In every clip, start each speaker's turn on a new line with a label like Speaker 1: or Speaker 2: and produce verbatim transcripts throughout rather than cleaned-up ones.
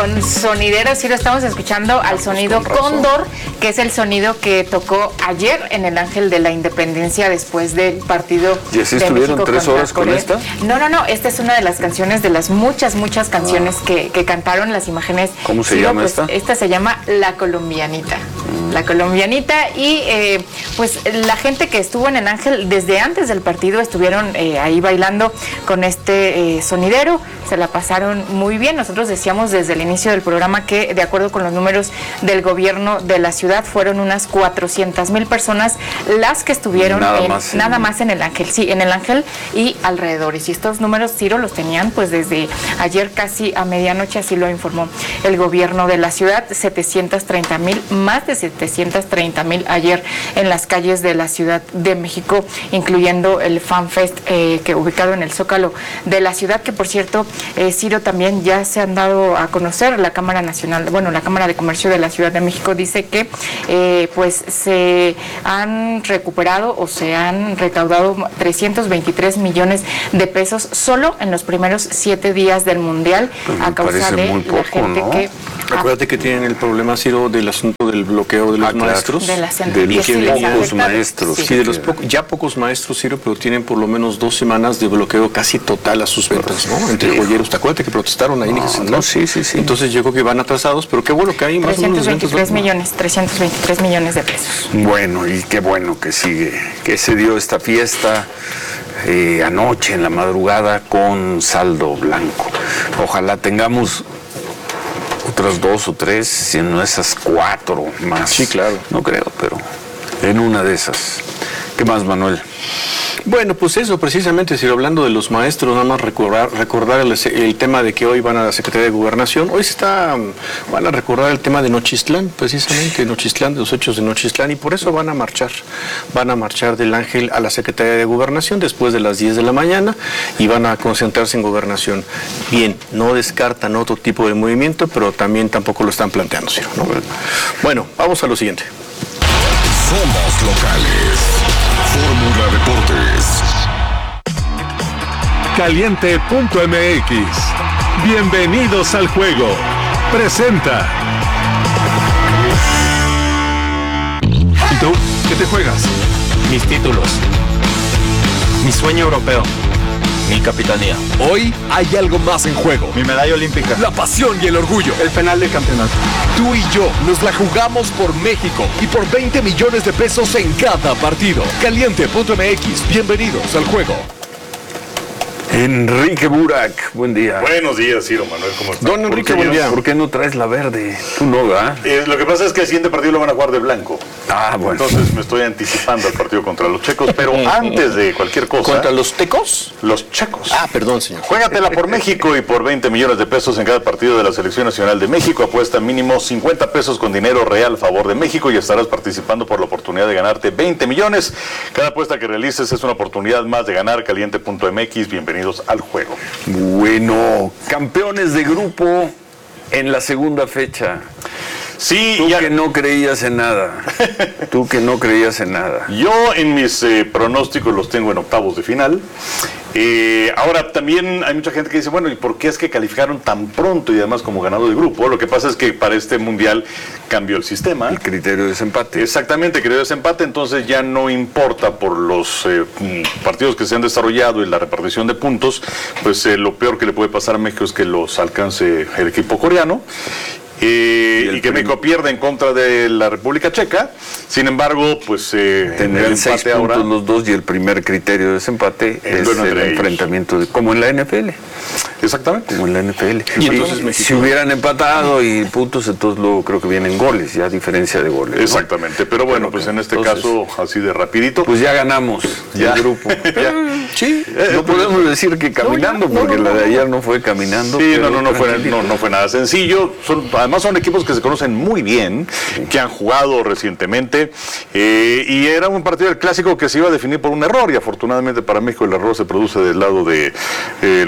Speaker 1: Con sonidero, sí lo estamos escuchando al sonido Cóndor, que es el sonido que tocó ayer en el Ángel de la Independencia después del partido
Speaker 2: ¿Y así
Speaker 1: de
Speaker 2: estuvieron
Speaker 1: México
Speaker 2: tres horas con
Speaker 1: Corea.
Speaker 2: esta?
Speaker 1: No, no, no, esta es una de las canciones, de las muchas, muchas canciones ah. que, que cantaron las imágenes.
Speaker 2: ¿Cómo se
Speaker 1: sí,
Speaker 2: llama
Speaker 1: pues,
Speaker 2: esta?
Speaker 1: Esta se llama La Colombianita. Mm. La Colombianita y eh, pues la gente que estuvo en el Ángel desde antes del partido estuvieron eh, ahí bailando con este eh, sonidero, se la pasaron muy bien. Nosotros decíamos desde el inicio del programa que de acuerdo con los números del gobierno de la ciudad fueron unas cuatrocientas mil personas las que estuvieron
Speaker 2: nada,
Speaker 1: en,
Speaker 2: más,
Speaker 1: nada
Speaker 2: en...
Speaker 1: más en el Ángel, sí, en el Ángel y alrededores. Y estos números, Ciro, los tenían pues desde ayer casi a medianoche, así lo informó el gobierno de la ciudad, setecientos treinta mil, más de setecientos treinta mil ayer en las calles de la Ciudad de México, incluyendo el FanFest eh, que ubicado en el Zócalo de la ciudad, que por cierto, eh, Ciro, también ya se han dado a conocer. La Cámara Nacional, bueno, la Cámara de Comercio de la Ciudad de México dice que eh, pues se han recuperado o se han recaudado trescientos veintitrés millones de pesos solo en los primeros siete días del Mundial,
Speaker 2: pues
Speaker 1: a causa de
Speaker 2: poco,
Speaker 1: la gente
Speaker 2: ¿no?
Speaker 1: que...
Speaker 3: Acuérdate que tienen el problema, Ciro, del asunto del bloqueo de los
Speaker 2: ah, claro.
Speaker 3: maestros.
Speaker 1: De, las
Speaker 2: de los
Speaker 1: sí
Speaker 2: pocos maestros.
Speaker 3: Sí, sí de los pocos, ya pocos maestros, Ciro, pero tienen por lo menos dos semanas de bloqueo casi total a sus ventas, ¿no? Entre sí. joyeros. ¿Te acuerdas que protestaron ahí?
Speaker 2: No, no, sí, sí, sí.
Speaker 3: Entonces llegó que van atrasados, pero qué bueno que hay más o menos
Speaker 1: trescientos veintitrés millones, trescientos veintitrés millones de pesos.
Speaker 2: Bueno, y qué bueno que sigue, que se dio esta fiesta eh, anoche en la madrugada con saldo blanco. Ojalá tengamos otras dos o tres, si no esas cuatro más.
Speaker 3: Sí, claro.
Speaker 2: No creo, pero en una de esas. ¿Qué más, Manuel?
Speaker 3: Bueno, pues eso, precisamente, si hablando de los maestros, nada más recordar, recordar el, el tema de que hoy van a la Secretaría de Gobernación. Hoy se está, van a recordar el tema de Nochistlán, precisamente, Nochistlán, de los hechos de Nochistlán, y por eso van a marchar. Van a marchar del Ángel a la Secretaría de Gobernación después de las diez de la mañana y van a concentrarse en Gobernación. Bien, no descartan otro tipo de movimiento, pero también tampoco lo están planteando, ¿sí? ¿no? Bueno, vamos a lo siguiente.
Speaker 4: Somos locales. Fórmula Deportes.
Speaker 5: Caliente punto M X. Bienvenidos al juego. Presenta. ¿Y tú? ¿Qué te juegas?
Speaker 6: Mis títulos. Mi sueño europeo. Mi capitanía.
Speaker 5: Hoy hay algo más en juego.
Speaker 6: Mi medalla olímpica.
Speaker 5: La pasión y el orgullo.
Speaker 6: El penal de campeonato.
Speaker 5: Tú y yo nos la jugamos por México y por veinte millones de pesos en cada partido. Caliente punto M X. Bienvenidos al juego.
Speaker 2: Enrique Burak, buen día.
Speaker 7: Buenos días, Ciro Manuel, ¿cómo estás?
Speaker 2: Don Enrique, buen día. ¿Por qué no traes la verde? Tú no, ¿verdad?
Speaker 7: Eh, lo que pasa es que el siguiente partido lo van a jugar de blanco.
Speaker 2: Ah, bueno.
Speaker 7: Entonces me estoy anticipando al partido contra los checos, pero antes de cualquier cosa...
Speaker 3: ¿Contra los tecos?
Speaker 7: Los checos.
Speaker 3: Ah, perdón, señor.
Speaker 7: Juégatela por México y por veinte millones de pesos en cada partido de la Selección Nacional de México. Apuesta mínimo cincuenta pesos con dinero real a favor de México y estarás participando por la oportunidad de ganarte veinte millones. Cada apuesta que realices es una oportunidad más de ganar. Caliente punto M X, bienvenidos al juego.
Speaker 2: Bueno, campeones de grupo en la segunda fecha.
Speaker 7: Sí,
Speaker 2: Tú
Speaker 7: ya...
Speaker 2: que no creías en nada. Tú que no creías en nada.
Speaker 7: Yo en mis eh, pronósticos los tengo en octavos de final. Eh, ahora también hay mucha gente que dice, bueno, ¿y por qué es que calificaron tan pronto y además como ganado de grupo? Lo que pasa es que para este mundial cambió el sistema.
Speaker 2: El criterio de desempate.
Speaker 7: Exactamente, el criterio de desempate, entonces ya no importa por los eh, partidos que se han desarrollado y la repartición de puntos, pues eh, lo peor que le puede pasar a México es que los alcance el equipo coreano. Eh, y, y que México pierde en contra de la República Checa. Sin embargo, pues eh,
Speaker 2: tener
Speaker 7: el
Speaker 2: seis puntos ahora, los dos y el primer criterio de desempate es el enfrentamiento de, como en la N F L.
Speaker 7: Exactamente.
Speaker 2: Como en la N F L.
Speaker 7: Y
Speaker 2: y
Speaker 7: entonces
Speaker 2: México, si hubieran empatado y puntos, entonces luego creo que vienen goles, ya a diferencia de goles.
Speaker 7: Exactamente, ¿no? Pero bueno, pero pues en este entonces, caso, así de rapidito.
Speaker 2: Pues ya ganamos
Speaker 7: ya.
Speaker 2: el grupo.
Speaker 7: Ya.
Speaker 2: Sí, no podemos decir que caminando, no, ya, porque no, no, la de ayer no fue caminando.
Speaker 7: Sí, no, no, no fue, no, no fue nada sencillo. Son, además son equipos que se conocen muy bien, sí. que han jugado recientemente, eh, y era un partido del clásico que se iba a definir por un error, y afortunadamente para México el error se produce del lado de eh, los eh,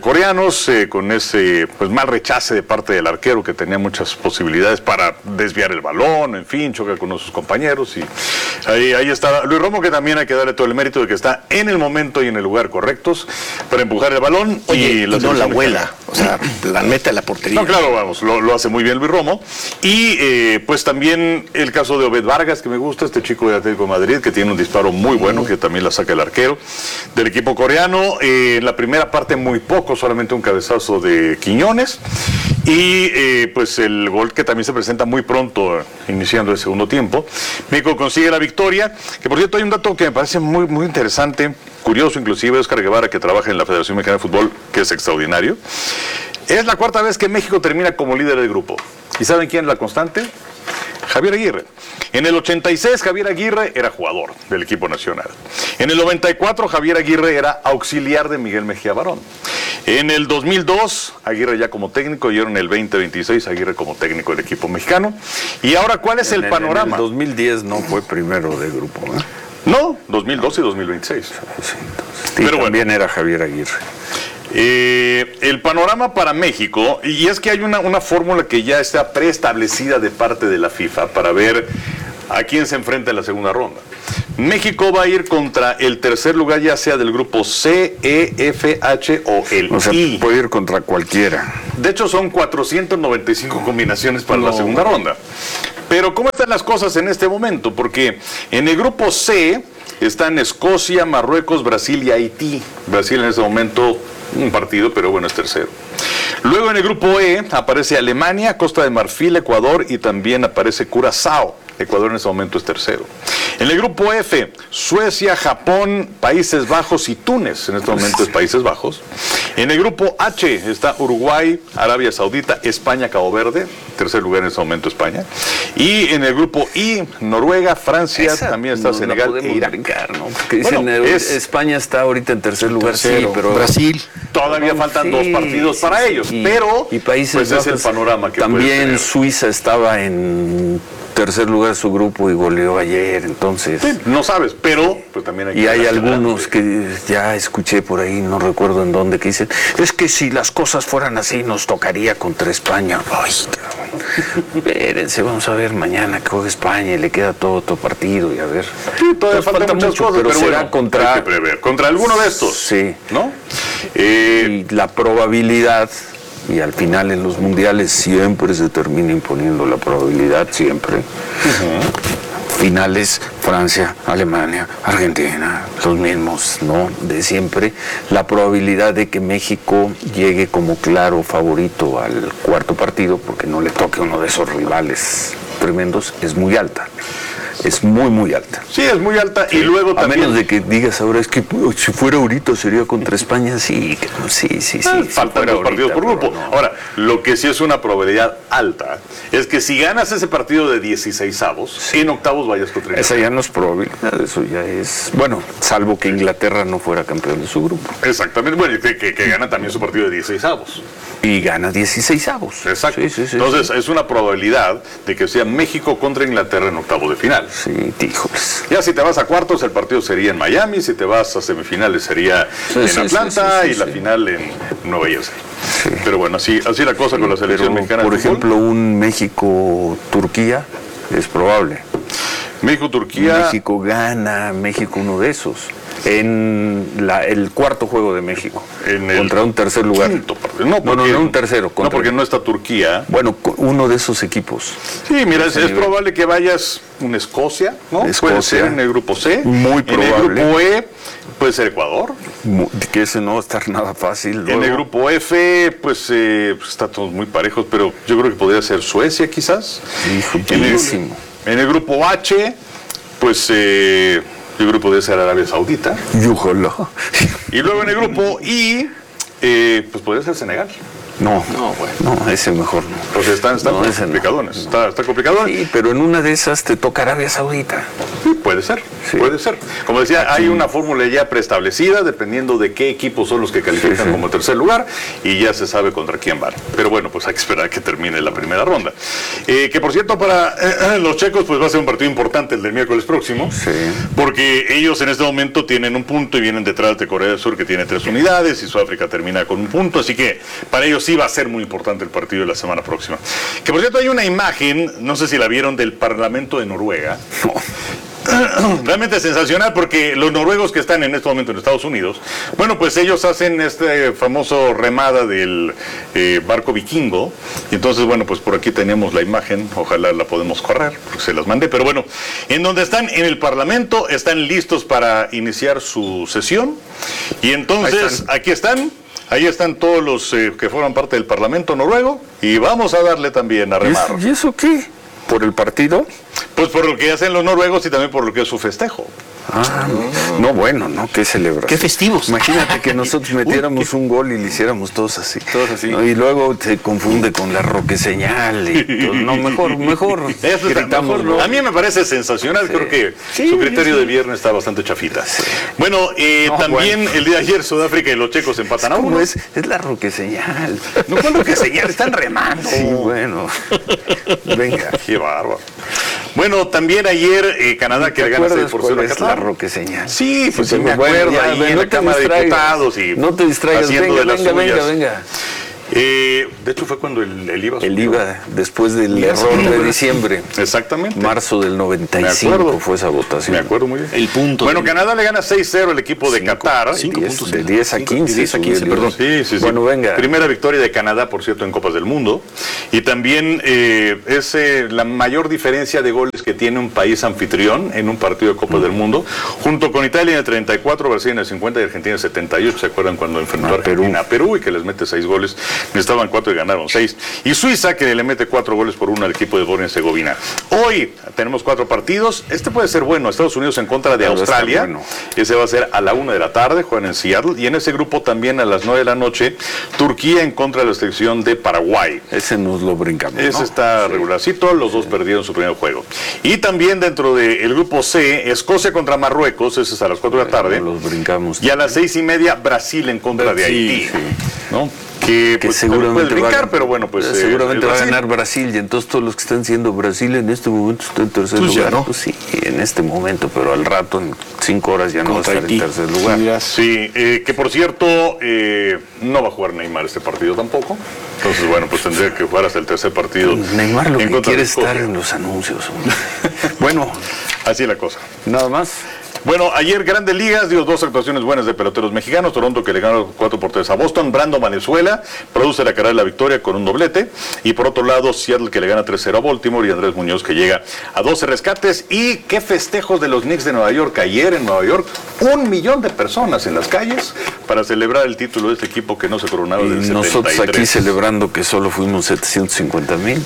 Speaker 7: coreanos, eh, con ese pues mal rechace de parte del arquero que tenía muchas posibilidades para desviar el balón, en fin, choca con sus compañeros y ahí, ahí está Luis Romo, que también hay que darle todo el mérito de que está en el momento y en el lugar correctos para empujar el balón.
Speaker 3: Oye,
Speaker 7: y,
Speaker 3: y no la vuela, o sea, la mete a la portería.
Speaker 7: No, claro, vamos, lo, lo hace muy bien Luis Romo. Y eh, pues también el caso de Obed Vargas, que me gusta, este chico de Atlético de Madrid, que tiene un disparo muy bueno, uh-huh. que también la saca el arquero del equipo coreano. Eh, en la primera parte muy poco, solamente un cabezazo de Quiñones. Y eh, pues el gol que también se presenta muy pronto, iniciando el segundo tiempo. México consigue la victoria, que por cierto hay un dato que me parece muy, muy interesante, curioso inclusive, Oscar Guevara, que trabaja en la Federación Mexicana de Fútbol, que es extraordinario. Es la cuarta vez que México termina como líder del grupo. ¿Y saben quién es la constante? Javier Aguirre. En el ochenta y seis Javier Aguirre era jugador del equipo nacional. En el noventa y cuatro Javier Aguirre era auxiliar de Miguel Mejía Barón. En el dos mil dos Aguirre ya como técnico, y ahora en el veinte veintiséis Aguirre como técnico del equipo mexicano. Y ahora, ¿cuál es el, el panorama?
Speaker 2: En el dos mil diez no fue primero de grupo, ¿eh?
Speaker 7: No, dos mil doce y dos mil veintiséis.
Speaker 2: Sí, entonces, Pero también bueno, era Javier Aguirre.
Speaker 7: Eh, el panorama para México, y es que hay una, una fórmula que ya está preestablecida de parte de la FIFA para ver a quién se enfrenta en la segunda ronda. México va a ir contra el tercer lugar, ya sea del grupo C, E, F, H o el
Speaker 2: o sea,
Speaker 7: I.
Speaker 2: Puede ir contra cualquiera.
Speaker 7: De hecho, son cuatrocientas noventa y cinco combinaciones para no. la segunda ronda. Pero, ¿cómo están las cosas en este momento? Porque en el grupo C están Escocia, Marruecos, Brasil y Haití. Brasil en este momento un partido, pero bueno, es tercero. Luego en el grupo E aparece Alemania, Costa de Marfil, Ecuador y también aparece Curazao. Ecuador en ese momento es tercero. En el grupo F, Suecia, Japón, Países Bajos y Túnez. En este momento es Países Bajos. En el grupo H está Uruguay, Arabia Saudita, España, Cabo Verde. Tercer lugar en este momento España. Y en el grupo I, Noruega, Francia,
Speaker 2: Esa
Speaker 7: también está
Speaker 2: no,
Speaker 7: Senegal
Speaker 2: no
Speaker 7: e Irak.
Speaker 2: Brincar, ¿no? Porque dicen,
Speaker 7: Bueno, es,
Speaker 2: España está ahorita en tercer lugar,
Speaker 3: tercero,
Speaker 2: sí, pero
Speaker 3: Brasil.
Speaker 7: Todavía
Speaker 2: no,
Speaker 7: faltan
Speaker 2: sí,
Speaker 7: dos partidos para
Speaker 2: sí,
Speaker 7: ellos,
Speaker 2: y,
Speaker 7: pero
Speaker 2: y Países
Speaker 7: pues
Speaker 2: Bajos,
Speaker 7: es el panorama que
Speaker 2: también Suiza estaba en tercer lugar de su grupo y goleó ayer, entonces
Speaker 7: sí, no sabes, pero pues también hay que
Speaker 2: y hay algunos
Speaker 7: adelante.
Speaker 2: Que ya escuché por ahí, no recuerdo en dónde, que dicen, es que si las cosas fueran así nos tocaría contra España. Ay, cabrón. Espérense, vamos a ver mañana que juega España y le queda todo otro partido y a ver.
Speaker 7: Sí, todavía falta, falta muchas
Speaker 2: mucho,
Speaker 7: cosas,
Speaker 2: pero,
Speaker 7: pero
Speaker 2: será
Speaker 7: bueno,
Speaker 2: contra
Speaker 7: hay que prever, contra alguno de estos,
Speaker 2: sí,
Speaker 7: ¿no? Eh,
Speaker 2: y la probabilidad. Y al final en los mundiales siempre se termina imponiendo la probabilidad, siempre. Uh-huh. Finales, Francia, Alemania, Argentina, los mismos, ¿no? De siempre. La probabilidad de que México llegue como claro favorito al cuarto partido, porque no le toque uno de esos rivales tremendos, es muy alta. Es muy, muy alta.
Speaker 7: Sí, es muy alta. Sí. Y luego también...
Speaker 2: A menos de que digas ahora, es que si fuera ahorita sería contra España, sí, sí, sí, sí.
Speaker 7: Ah, faltan dos partidos por grupo.
Speaker 2: No.
Speaker 7: Ahora, lo que sí es una probabilidad alta es que si ganas ese partido de dieciseisavos, sí. en octavos vayas contra Inglaterra.
Speaker 2: Esa ya no es probabilidad, eso ya es... Bueno, salvo que Inglaterra no fuera campeón de su grupo.
Speaker 7: Exactamente. Bueno, que, que, que gana también su partido de dieciseisavos.
Speaker 2: Y gana dieciseisavos.
Speaker 7: Exacto.
Speaker 2: Sí, sí, sí,
Speaker 7: Entonces,
Speaker 2: sí.
Speaker 7: es una probabilidad de que sea México contra Inglaterra en octavos de final.
Speaker 2: Sí, híjoles.
Speaker 7: Ya si te vas a cuartos, el partido sería en Miami, si te vas a semifinales sería sí, en sí, Atlanta sí, sí, sí, y la sí. final en Nueva Jersey. Sí. Pero bueno, así, así la cosa sí, con la selección
Speaker 2: pero,
Speaker 7: mexicana.
Speaker 2: Por
Speaker 7: de
Speaker 2: ejemplo,
Speaker 7: fútbol.
Speaker 2: un México-Turquía es probable.
Speaker 7: México-Turquía.
Speaker 2: México gana, México uno de esos. En la, el cuarto juego de México.
Speaker 7: En el
Speaker 2: contra un tercer lugar.
Speaker 7: Quinto, no, porque,
Speaker 2: no, no, no, un tercero.
Speaker 7: No, porque no está Turquía.
Speaker 2: Bueno, uno de esos equipos.
Speaker 7: Sí, mira, es, es probable que vayas una Escocia, ¿no?
Speaker 2: Escocia.
Speaker 7: Puede ser en el grupo C.
Speaker 2: Muy probable.
Speaker 7: En el grupo E puede ser Ecuador.
Speaker 2: Muy, que ese no va a estar nada fácil. Luego.
Speaker 7: En el grupo F, pues, eh, pues está todos muy parejos, pero yo creo que podría ser Suecia, quizás.
Speaker 2: Hijo,
Speaker 7: en, el, en el grupo H, pues... Eh, yo creo que podría ser Arabia Saudita.
Speaker 2: Y ojalá.
Speaker 7: Y luego en el grupo I, eh, pues podría ser Senegal.
Speaker 2: No, no, bueno. No, ese mejor no.
Speaker 7: Pues están, están
Speaker 2: no,
Speaker 7: complicadones.
Speaker 2: No.
Speaker 7: Está, está complicado.
Speaker 2: Sí, pero en una de esas te toca Arabia Saudita.
Speaker 7: Puede ser,
Speaker 2: Sí.
Speaker 7: puede ser. Como decía, hay una fórmula ya preestablecida dependiendo de qué equipos son los que califican
Speaker 2: Sí, sí.
Speaker 7: como tercer lugar y ya se sabe contra quién van. Pero bueno, pues hay que esperar a que termine la primera ronda. Eh, que por cierto, para eh, los checos, pues va a ser un partido importante el del miércoles próximo,
Speaker 2: Sí.
Speaker 7: porque ellos en este momento tienen un punto y vienen detrás de Corea del Sur, que tiene tres unidades, y Sudáfrica termina con un punto, así que para ellos sí va a ser muy importante el partido de la semana próxima. Que por cierto, hay una imagen, no sé si la vieron, del Parlamento de Noruega. Realmente sensacional, porque los noruegos que están en este momento en Estados Unidos, bueno, pues ellos hacen este famoso remada del eh, barco vikingo, y entonces, bueno, pues por aquí tenemos la imagen, ojalá la podemos correr, porque se las mandé, pero bueno, en donde están en el Parlamento, están listos para iniciar su sesión, y entonces
Speaker 2: están.
Speaker 7: aquí están. Ahí están todos los eh, que forman parte del Parlamento noruego, y vamos a darle también a
Speaker 2: ¿Y
Speaker 7: remar.
Speaker 2: eso, ¿Y eso qué? ¿Por el partido?
Speaker 7: Pues por lo que hacen los noruegos y también por lo que es su festejo.
Speaker 2: Ah, no, bueno, ¿no? Qué celebración.
Speaker 3: Qué festivos.
Speaker 2: Imagínate que nosotros metiéramos un gol y le hiciéramos todos así.
Speaker 3: Todos así.
Speaker 2: ¿no? Y luego se confunde con la roque señal. Y todo. No, mejor, mejor.
Speaker 7: Eso está
Speaker 2: gritamos,
Speaker 7: mejor, ¿no?
Speaker 2: ¿no?
Speaker 7: A mí me parece sensacional,
Speaker 2: Sí.
Speaker 7: creo que
Speaker 2: Sí,
Speaker 7: su criterio
Speaker 2: sí.
Speaker 7: de viernes está bastante chafita. Bueno, eh,
Speaker 2: No,
Speaker 7: también
Speaker 2: bueno.
Speaker 7: el día de ayer Sudáfrica y los checos empatan a
Speaker 2: ¿Cómo
Speaker 7: uno.
Speaker 2: es? Es la roque señal.
Speaker 7: No, ¿cuál roque señal? Están remando.
Speaker 2: Sí, bueno. Venga.
Speaker 7: Qué bárbaro. Bueno, también ayer eh, Canadá que
Speaker 2: ¿Te
Speaker 7: le gana seis
Speaker 2: acuerdas
Speaker 7: por
Speaker 2: cuál
Speaker 7: cero a
Speaker 2: es la
Speaker 7: Qatar.
Speaker 2: roque señal?
Speaker 7: Sí, pues sí,
Speaker 2: Sí,
Speaker 7: me
Speaker 2: bueno,
Speaker 7: acuerdo
Speaker 2: ya,
Speaker 7: ahí
Speaker 2: ven,
Speaker 7: en
Speaker 2: no
Speaker 7: la
Speaker 2: te
Speaker 7: Cámara de
Speaker 2: distraigas.
Speaker 7: Diputados y
Speaker 2: No te distraigas,
Speaker 7: haciendo
Speaker 2: venga,
Speaker 7: de las
Speaker 2: venga, venga,
Speaker 7: suyas.
Speaker 2: venga.
Speaker 7: Eh, de hecho fue cuando el, el I V A
Speaker 2: El
Speaker 7: subió.
Speaker 2: I V A, después del
Speaker 7: Mira,
Speaker 2: error
Speaker 7: sí,
Speaker 2: de
Speaker 7: ¿verdad?
Speaker 2: diciembre.
Speaker 7: Exactamente.
Speaker 2: Marzo del noventa y
Speaker 7: Me
Speaker 2: cinco
Speaker 7: acuerdo.
Speaker 2: fue esa votación.
Speaker 7: Me acuerdo muy bien.
Speaker 3: El punto.
Speaker 7: Bueno,
Speaker 3: del-
Speaker 7: Canadá le gana seis cero al equipo de
Speaker 2: Cinco,
Speaker 7: Qatar.
Speaker 2: cinco
Speaker 3: diez,
Speaker 2: puntos, de diez a
Speaker 3: cinco,
Speaker 2: quince.
Speaker 3: de diez a quince,
Speaker 2: subió el
Speaker 3: perdón.
Speaker 2: I V A.
Speaker 7: Sí, sí, sí.
Speaker 2: Bueno, venga.
Speaker 7: Primera victoria de Canadá, por cierto, en Copas del Mundo. Y también eh, es eh, la mayor diferencia de goles que tiene un país anfitrión en un partido de Copas del Mundo. Junto con Italia en el treinta y cuatro, Brasil en el cincuenta y Argentina en el setenta y ocho. ¿Se acuerdan cuando enfrentó a
Speaker 2: A Perú.
Speaker 7: Argentina a Perú y que les mete seis goles? Necesitaban cuatro y ganaron seis. Y Suiza, que le mete cuatro goles por uno al equipo de Bosnia y Herzegovina. Hoy tenemos cuatro partidos. Este puede ser bueno. Estados Unidos en contra de
Speaker 2: Pero está
Speaker 7: Australia.
Speaker 2: bueno.
Speaker 7: Ese va a ser a la una de la tarde, juegan en Seattle. Y en ese grupo también a las nueve de la noche, Turquía en contra de la selección de Paraguay.
Speaker 2: Ese nos lo brincamos.
Speaker 7: Ese
Speaker 2: ¿no?
Speaker 7: está regularcito, los dos perdieron su primer juego. Y también dentro del grupo C, Escocia contra Marruecos, ese es a las cuatro de la tarde.
Speaker 2: Los brincamos.
Speaker 7: Y a las seis y media, Brasil en contra de Haití. ¿No? Que,
Speaker 2: Que
Speaker 7: pues,
Speaker 2: seguramente
Speaker 7: puede brincar,
Speaker 2: va,
Speaker 7: pero bueno, pues. eh,
Speaker 2: seguramente
Speaker 7: el
Speaker 2: va a
Speaker 7: Brasil.
Speaker 2: ganar Brasil, y entonces todos los que están siendo Brasil en este momento está en tercer
Speaker 3: Pues ya
Speaker 2: lugar.
Speaker 3: no.
Speaker 2: Pues sí, en este momento, pero al rato, en cinco horas ya no va a
Speaker 3: Contra
Speaker 2: estar
Speaker 3: Haití.
Speaker 2: en tercer lugar.
Speaker 3: Sí,
Speaker 7: Sí, eh, que por cierto, eh, no va a jugar Neymar este partido tampoco. Entonces, bueno, pues tendría que jugar hasta el tercer partido.
Speaker 2: Neymar lo
Speaker 7: en
Speaker 2: que
Speaker 7: contra
Speaker 2: quiere
Speaker 7: de
Speaker 2: es estar
Speaker 7: Escocia.
Speaker 2: en los anuncios. hombre. Bueno,
Speaker 7: Así es la cosa.
Speaker 2: nada más.
Speaker 7: Bueno, ayer Grandes Ligas dio dos actuaciones buenas de peloteros mexicanos. Toronto, que le ganó cuatro por tres a Boston. Brandon Valenzuela produce la carrera de la victoria con un doblete. Y por otro lado, Seattle, que le gana tres cero a Baltimore. Y Andrés Muñoz, que llega a doce rescates. Y qué festejos de los Knicks de Nueva York. Ayer en Nueva York, un millón de personas en las calles para celebrar el título de este equipo que no se coronaba
Speaker 2: Y
Speaker 7: desde el
Speaker 2: nosotros
Speaker 7: setenta y tres.
Speaker 2: aquí celebrando que solo fuimos setecientos cincuenta mil.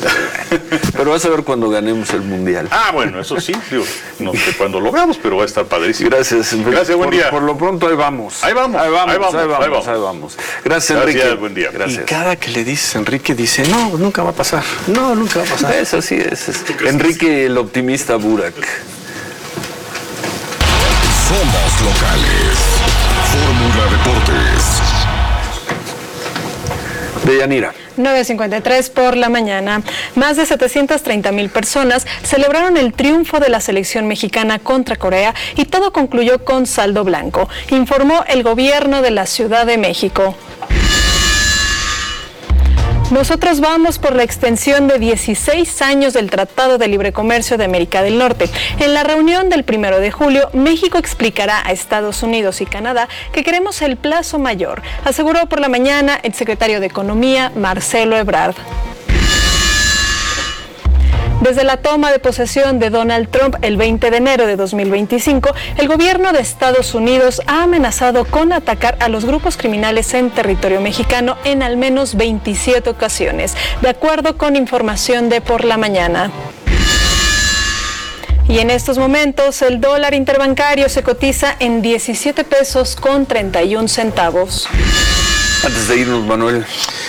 Speaker 2: Pero vas a ver cuando ganemos el Mundial.
Speaker 7: Ah, bueno, eso sí. Digo, no sé cuándo lo veamos, pero va a estar padrísimo.
Speaker 2: Gracias.
Speaker 7: Gracias, buen
Speaker 2: por,
Speaker 7: día.
Speaker 2: Por lo pronto ahí vamos.
Speaker 7: Ahí vamos,
Speaker 2: Ahí vamos,
Speaker 7: ahí vamos,
Speaker 2: ahí vamos,
Speaker 7: ahí vamos.
Speaker 2: ahí vamos. Gracias,
Speaker 7: Gracias,
Speaker 2: Enrique.
Speaker 7: buen día.
Speaker 3: Y
Speaker 2: Gracias.
Speaker 3: cada que le dices Enrique dice, no, nunca va a pasar. No, nunca va a pasar.
Speaker 2: Eso sí es. es. Enrique, el optimista Burak.
Speaker 4: Somos locales. Fórmula Deportes.
Speaker 2: Deyanira.
Speaker 8: nueve cincuenta y tres por la mañana. Más de setecientas treinta mil personas celebraron el triunfo de la selección mexicana contra Corea y todo concluyó con saldo blanco, informó el gobierno de la Ciudad de México. Nosotros vamos por la extensión de dieciséis años del Tratado de Libre Comercio de América del Norte. En la reunión del primero de julio, México explicará a Estados Unidos y Canadá que queremos el plazo mayor, aseguró por la mañana el secretario de Economía, Marcelo Ebrard. Desde la toma de posesión de Donald Trump el veinte de enero de dos mil veinticinco, el gobierno de Estados Unidos ha amenazado con atacar a los grupos criminales en territorio mexicano en al menos veintisiete ocasiones, de acuerdo con información de Por la Mañana. Y en estos momentos el dólar interbancario se cotiza en diecisiete pesos con treinta y un centavos.
Speaker 2: Antes de irnos, Manuel.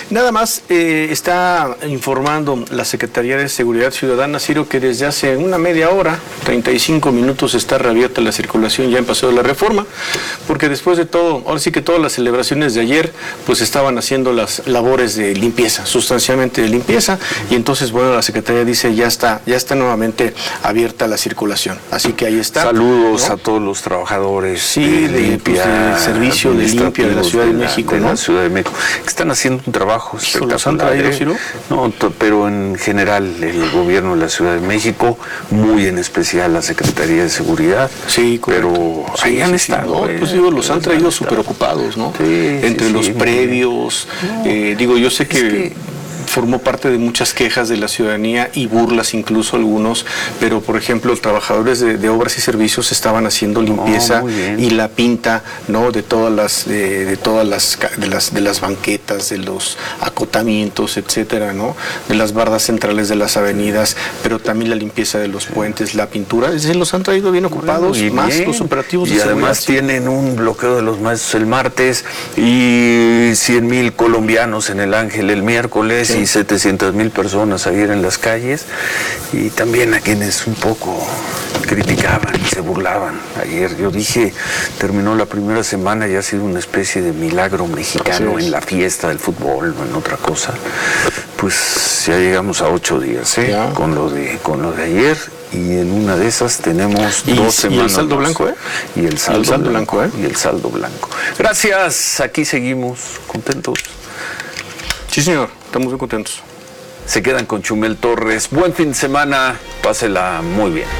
Speaker 3: Nada más eh, está informando la Secretaría de Seguridad Ciudadana, Ciro, que desde hace una media hora, treinta y cinco minutos, está reabierta la circulación ya en Paseo de la Reforma, porque después de todo, ahora sí que todas las celebraciones de ayer, pues estaban haciendo las labores de limpieza, sustancialmente de limpieza, y entonces, bueno, la Secretaría dice ya está, ya está nuevamente abierta la circulación. Así que ahí está.
Speaker 2: Saludos, ¿no?,
Speaker 3: a
Speaker 2: todos los trabajadores
Speaker 3: sí, de, de limpia, pues, del servicio de limpia de la Ciudad de, de México,
Speaker 2: de
Speaker 3: ¿no?
Speaker 2: la Ciudad de México, que están haciendo un trabajo espectacular.
Speaker 3: ¿Los han traído, Ciro?
Speaker 2: No, pero en general el gobierno de la Ciudad de México, muy en especial la Secretaría de Seguridad.
Speaker 3: Sí,
Speaker 2: pero
Speaker 3: sí,
Speaker 2: ahí
Speaker 3: sí,
Speaker 2: han
Speaker 3: sí,
Speaker 2: estado.
Speaker 3: No,
Speaker 2: eh,
Speaker 3: pues digo, los han traído súper ocupados, ¿no?
Speaker 2: Sí,
Speaker 3: entre
Speaker 2: sí,
Speaker 3: los
Speaker 2: sí,
Speaker 3: previos,
Speaker 2: no,
Speaker 3: eh, digo, yo sé que,
Speaker 2: es que
Speaker 3: formó parte de muchas quejas de la ciudadanía y burlas incluso algunos, pero por ejemplo trabajadores de, de obras y servicios estaban haciendo limpieza
Speaker 2: oh,
Speaker 3: y la pinta, ¿no?, de todas las de, de todas las de las de las banquetas, de los acotamientos, etcétera, ¿no?, de las bardas centrales de las avenidas, pero también la limpieza de los puentes, la pintura, es decir, los han traído bien ocupados,
Speaker 2: bueno, y
Speaker 3: más
Speaker 2: bien,
Speaker 3: los operativos de
Speaker 2: y
Speaker 3: seguridad.
Speaker 2: además tienen un bloqueo de los maestros el martes y cien mil colombianos en el Ángel el miércoles, sí, y setecientas mil personas ayer en las calles, y también a quienes un poco criticaban y se burlaban. Ayer yo dije, terminó la primera semana y ha sido una especie de milagro mexicano en la fiesta del fútbol, no en otra cosa. Pues ya llegamos a ocho días, ¿eh? Con lo de, con lo de ayer. Y en una de esas tenemos
Speaker 3: ¿Y,
Speaker 2: dos semanas.
Speaker 3: ¿Y el saldo
Speaker 2: más.
Speaker 3: blanco, eh?
Speaker 2: Y el saldo,
Speaker 3: el saldo
Speaker 2: blanco,
Speaker 3: blanco, ¿eh?
Speaker 2: Y el saldo blanco. Gracias, aquí seguimos contentos.
Speaker 3: Sí, señor, estamos muy contentos.
Speaker 2: Se quedan con Chumel Torres. Buen fin de semana, pásela muy bien.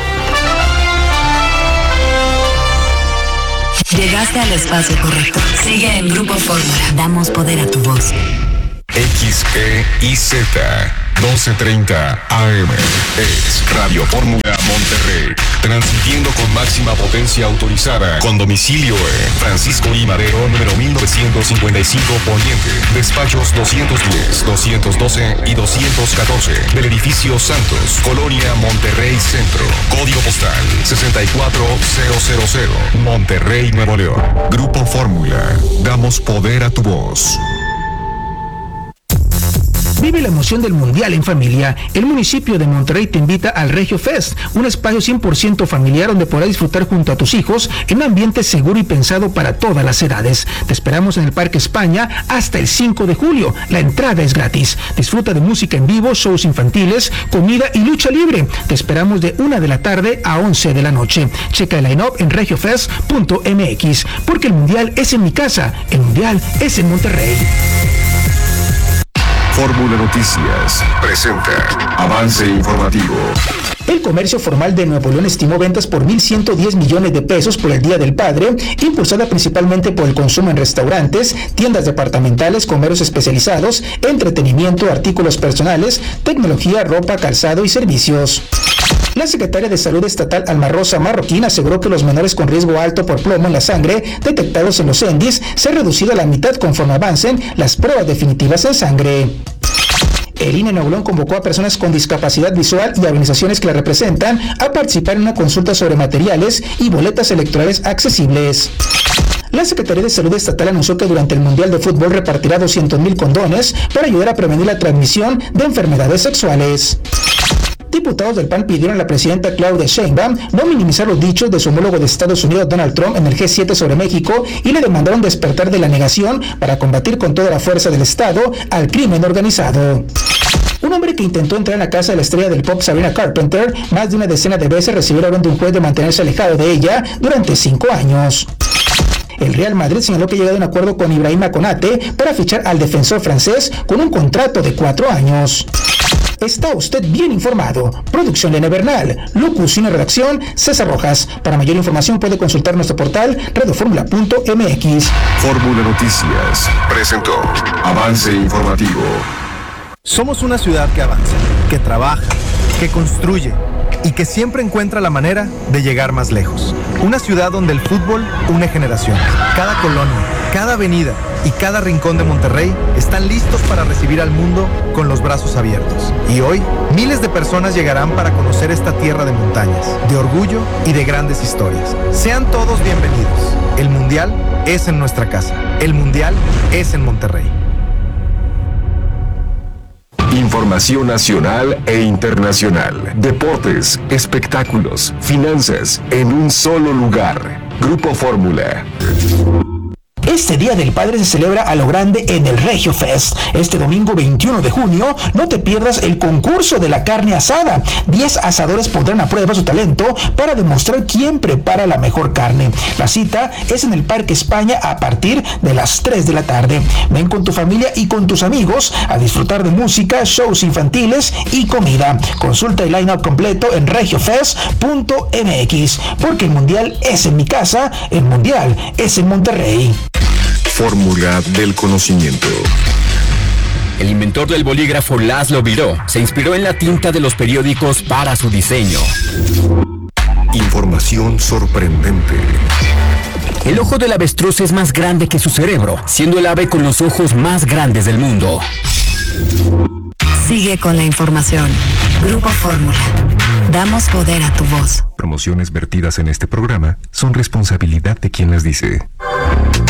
Speaker 9: Llegaste al espacio correcto. Sigue en Grupo Fórmula. Damos poder a tu voz.
Speaker 4: X E I Z doce treinta A M es Radio Fórmula Monterrey, transmitiendo con máxima potencia autorizada, con domicilio en Francisco I. Madero, número mil novecientos cincuenta y cinco Poniente, despachos doscientos diez, doscientos doce y doscientos catorce, del edificio Santos, Colonia Monterrey Centro, código postal sesenta y cuatro mil, Monterrey, Nuevo León. Grupo Fórmula, damos poder a tu voz.
Speaker 10: Vive la emoción del Mundial en familia. El municipio de Monterrey te invita al Regio Fest, un espacio cien por ciento familiar donde podrás disfrutar junto a tus hijos en un ambiente seguro y pensado para todas las edades. Te esperamos en el Parque España hasta el cinco de julio. La entrada es gratis. Disfruta de música en vivo, shows infantiles, comida y lucha libre. Te esperamos de una de la tarde a once de la noche. Checa el line-up en regiofest punto m x, porque el Mundial es en mi casa, el Mundial es en Monterrey.
Speaker 4: Fórmula Noticias presenta Avance Informativo.
Speaker 10: El comercio formal de Nuevo León estimó ventas por mil ciento diez millones de pesos por el Día del Padre, impulsada principalmente por el consumo en restaurantes, tiendas departamentales, comercios especializados, entretenimiento, artículos personales, tecnología, ropa, calzado y servicios. La secretaria de Salud Estatal Alma Rosa Marroquín aseguró que los menores con riesgo alto por plomo en la sangre detectados en los E N D I S se han reducido a la mitad conforme avancen las pruebas definitivas en sangre. El I N E Nuevo León convocó a personas con discapacidad visual y organizaciones que la representan a participar en una consulta sobre materiales y boletas electorales accesibles. La Secretaría de Salud Estatal anunció que durante el Mundial de Fútbol repartirá doscientos mil condones para ayudar a prevenir la transmisión de enfermedades sexuales. Diputados del P A N pidieron a la presidenta Claudia Sheinbaum no minimizar los dichos de su homólogo de Estados Unidos Donald Trump en el G siete sobre México y le demandaron despertar de la negación para combatir con toda la fuerza del Estado al crimen organizado. Un hombre que intentó entrar en la casa de la estrella del pop Sabrina Carpenter más de una decena de veces recibió la orden de un juez de mantenerse alejado de ella durante cinco años. El Real Madrid señaló que ha llegado a un acuerdo con Ibrahima Konate para fichar al defensor francés con un contrato de cuatro años. Está usted bien informado. Producción Lene Bernal. Locución y redacción César Rojas. Para mayor información puede consultar nuestro portal radioformula punto m x.
Speaker 4: Fórmula Noticias presentó Avance Informativo.
Speaker 11: Somos una ciudad que avanza, que trabaja, que construye y que siempre encuentra la manera de llegar más lejos. Una ciudad donde el fútbol une generaciones. Cada colonia, cada avenida y cada rincón de Monterrey están listos para recibir al mundo con los brazos abiertos. Y hoy, miles de personas llegarán para conocer esta tierra de montañas, de orgullo y de grandes historias. Sean todos bienvenidos. El Mundial es en nuestra casa. El Mundial es en Monterrey.
Speaker 4: Información nacional e internacional. Deportes, espectáculos, finanzas, en un solo lugar. Grupo Fórmula.
Speaker 10: Este Día del Padre se celebra a lo grande en el Regio Fest. Este domingo veintiuno de junio, no te pierdas el concurso de la carne asada. diez asadores pondrán a prueba su talento para demostrar quién prepara la mejor carne. La cita es en el Parque España a partir de las tres de la tarde. Ven con tu familia y con tus amigos a disfrutar de música, shows infantiles y comida. Consulta el line-up completo en regiofest punto m x, porque el mundial es en mi casa, el mundial es en Monterrey.
Speaker 4: Fórmula del conocimiento.
Speaker 12: El inventor del bolígrafo Laszlo Biró se inspiró en la tinta de los periódicos para su diseño.
Speaker 4: Información sorprendente.
Speaker 12: El ojo del avestruz es más grande que su cerebro, siendo el ave con los ojos más grandes del mundo.
Speaker 9: Sigue con la información. Grupo Fórmula. Damos poder a tu voz.
Speaker 4: Promociones vertidas en este programa son responsabilidad de quien las dice.